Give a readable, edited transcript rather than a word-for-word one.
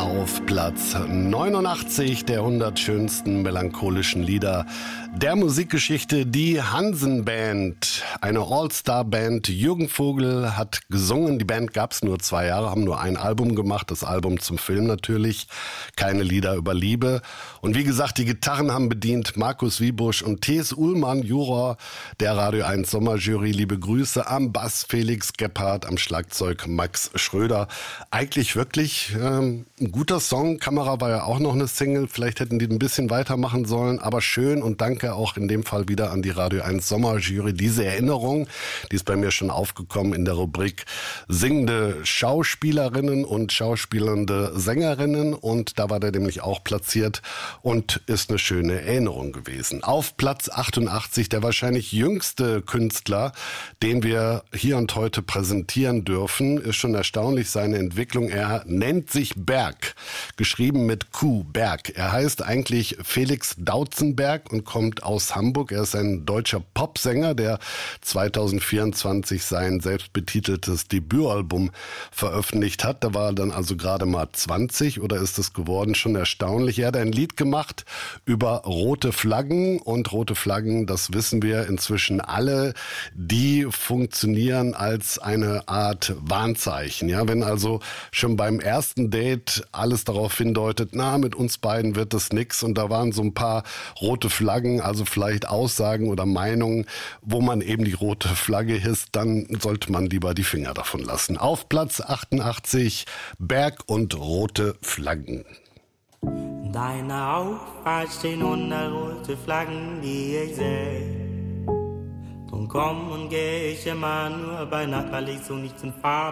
auf Platz 89 der 100 schönsten melancholischen Lieder der Musikgeschichte, die Hansen-Band, eine All-Star-Band. Jürgen Vogel hat gesungen, die Band gab es nur 2 Jahre, haben nur ein Album gemacht, das Album zum Film natürlich, keine Lieder über Liebe. Und wie gesagt, die Gitarren haben bedient Markus Wiebusch und T.S. Uhlmann, Juror der Radio 1 Sommerjury. Liebe Grüße am Bass Felix Gebhardt, am Schlagzeug Max Schröder. Eigentlich wirklich ein guter Song. Kamera war ja auch noch eine Single, vielleicht hätten die ein bisschen weitermachen sollen, aber schön und danke auch in dem Fall wieder an die Radio 1 Sommerjury. Diese Erinnerung, die ist bei mir schon aufgekommen in der Rubrik singende Schauspielerinnen und schauspielende Sängerinnen und da war der nämlich auch platziert und ist eine schöne Erinnerung gewesen. Auf Platz 88 der wahrscheinlich jüngste Künstler, den wir hier und heute präsentieren dürfen, ist schon erstaunlich seine Entwicklung. Er nennt sich Berg, geschrieben mit Q, Berg. Er heißt eigentlich Felix Dautzenberg und kommt aus Hamburg. Er ist ein deutscher Popsänger, der 2024 sein selbstbetiteltes Debütalbum veröffentlicht hat. Da war er dann also gerade mal 20 oder ist es geworden, schon erstaunlich. Er hat ein Lied gemacht über rote Flaggen und rote Flaggen, das wissen wir inzwischen alle, die funktionieren als eine Art Warnzeichen. Ja, wenn also schon beim ersten Date alles darauf hindeutet, na, mit uns beiden wird es nix und da waren so ein paar rote Flaggen, also vielleicht Aussagen oder Meinungen, wo man eben die rote Flagge hisst, dann sollte man lieber die Finger davon lassen. Auf Platz 88 Berg und rote Flaggen. Deine Auffahrt stehen 100 rote Flaggen, die ich sehe. Drum komm und geh ich immer nur bei Nacht, weil ich so nichts in Farbe